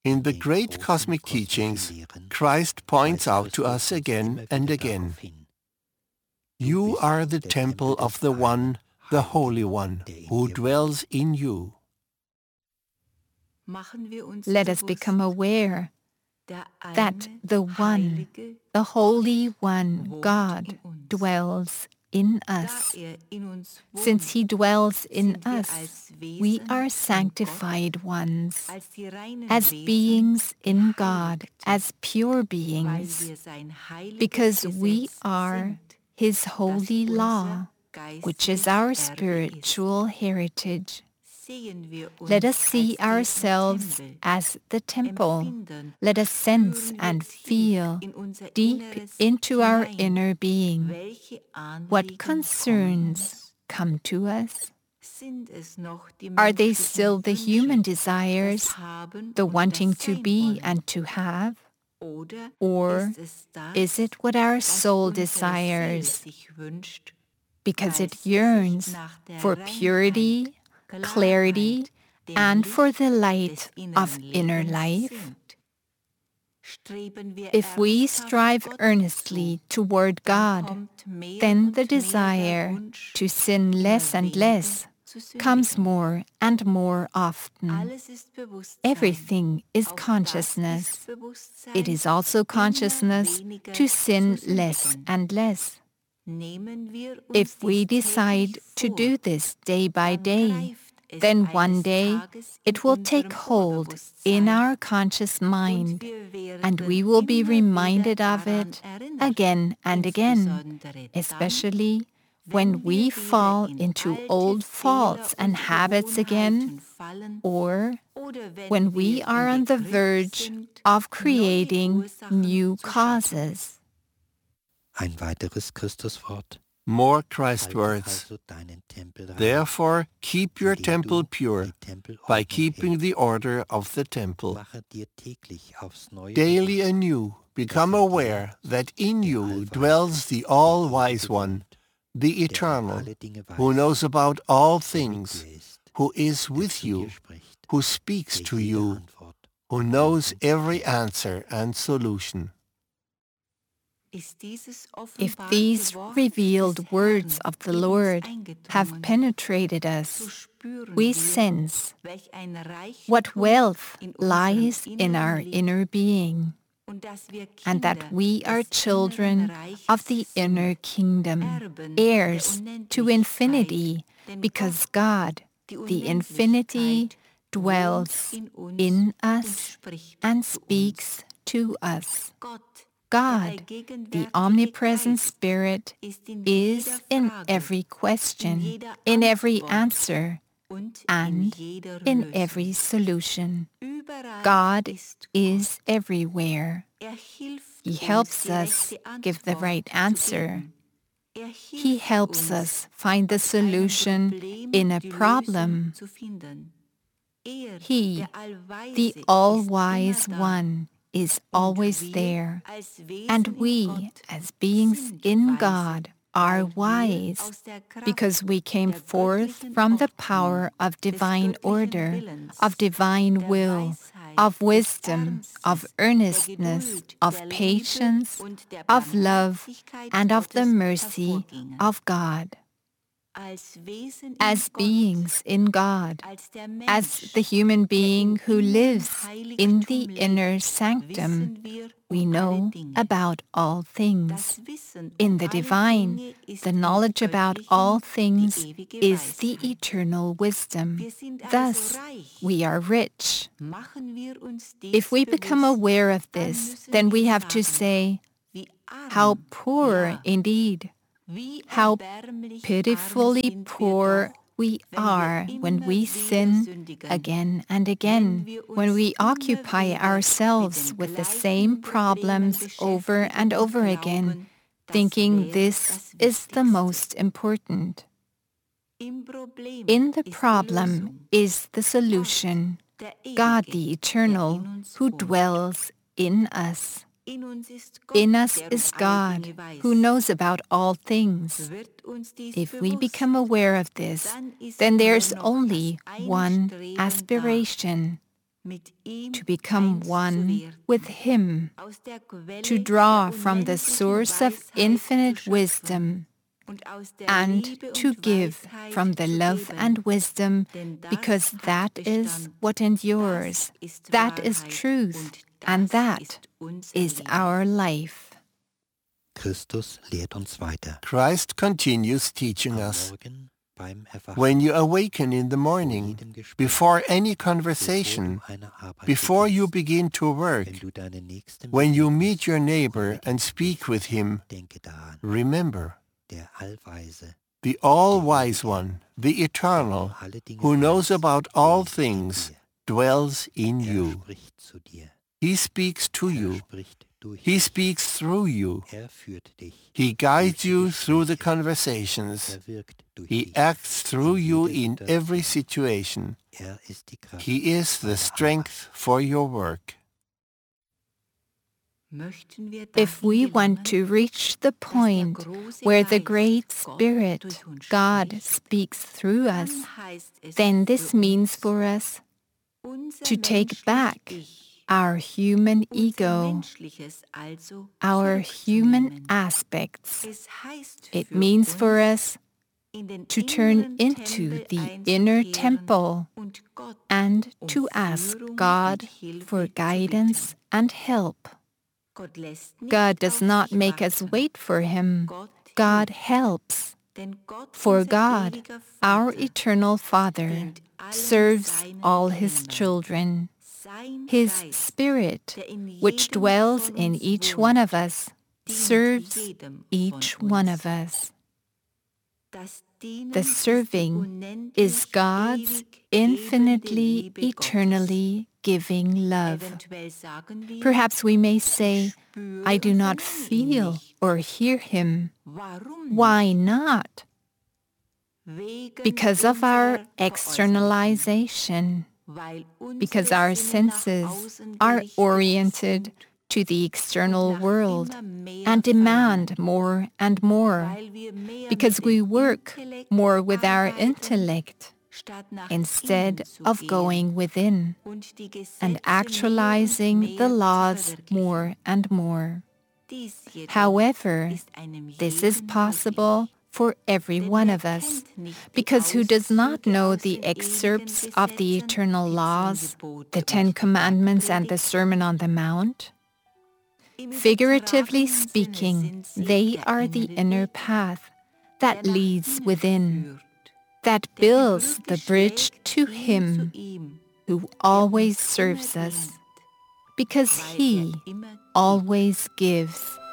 In the great cosmic teachings, Christ points out to us again and again, "You are the temple of the One, the Holy One, who dwells in you." Let us become aware that the One, the Holy One, God, dwells in us. Since He dwells in us, we are sanctified ones, as beings in God, as pure beings, because we are His holy law, which is our spiritual heritage. Let us see ourselves as the temple. Let us sense and feel deep into our inner being what concerns come to us. Are they still the human desires, the wanting to be and to have? Or is it what our soul desires, because it yearns for purity, clarity, and for the light of inner life? If we strive earnestly toward God, then the desire to sin less and less comes more and more often. Everything is consciousness. It is also consciousness to sin less and less. If we decide to do this day by day, then one day it will take hold in our conscious mind, and we will be reminded of it again and again, especially when we fall into old faults and habits again, or when we are on the verge of creating new causes. Ein weiteres Christuswort. More Christ words. Therefore, keep your temple pure by keeping the order of the temple. Daily anew, become aware that in you dwells the All-Wise One, the Eternal, who knows about all things, who is with you, who speaks to you, who knows every answer and solution. If these revealed words of the Lord have penetrated us, we sense what wealth lies in our inner being, and that we are children of the inner kingdom, heirs to infinity, because God, the infinity, dwells in us and speaks to us. God, the omnipresent Spirit, is in every question, in every answer, and in every solution. God is everywhere. He helps us give the right answer. He helps us find the solution in a problem. He, the All-Wise One, is always there, and we, as beings in God, are wise, because we came forth from the power of divine order, of divine will, of wisdom, of earnestness, of patience, of love, and of the mercy of God. As beings in God, as the human being who lives in the inner sanctum, we know about all things. In the divine, the knowledge about all things is the eternal wisdom. Thus, we are rich. If we become aware of this, then we have to say, how poor indeed, how pitifully poor we are when we sin again and again, when we occupy ourselves with the same problems over and over again, thinking this is the most important. In the problem is the solution, God the Eternal, who dwells in us. In us is God, who knows about all things. If we become aware of this, then there's only one aspiration, to become one with Him, to draw from the source of infinite wisdom, and to give from the love and wisdom, because that is what endures, that is truth, and that is our life. Christus lehrt uns weiter. Christ continues teaching Am us. Morgen beim Erwachen, When you awaken in the vor morning, jedem Gespräch, before any bevor conversation, du einer Arbeit before you beginnst, begin to work, wenn du deinen Nächsten when you begegnest, meet your neighbor mit ihm and speak sprichst, with him, denke daran, remember, der Allweise, the all-wise one, the eternal, alle Dinge who knows weiß, about all spricht zu things, dir. dwells in you. Spricht zu dir. He speaks to you. Spricht durch He dich. speaks through you. Führt dich. He guides durch die you through the Gespräche. conversations. Wirkt durch He dich. acts through in you jeder in every Situation. situation. Ist die Kraft He is the deiner strength for your work. If we want to reach the point where the Great Spirit, God, speaks through us, then this means for us to take back our human ego, our human aspects. It means for us to turn into the inner temple and to ask God for guidance and help. God does not make us wait for Him. God helps. For God, our eternal Father, serves all His children. His Spirit, which dwells in each one of us, serves each one of us. The serving is God's infinitely, eternally giving love. Perhaps we may say, I do not feel or hear Him. Why not? Because of our externalization, because our senses are oriented to the external world and demand more and more, because we work more with our intellect instead of going within and actualizing the laws more and more. However, this is possible for every one of us, because who does not know the excerpts of the eternal laws, the Ten Commandments and the Sermon on the Mount? Figuratively speaking, they are the inner path that leads within, that builds the bridge to Him who always serves us, because He always gives.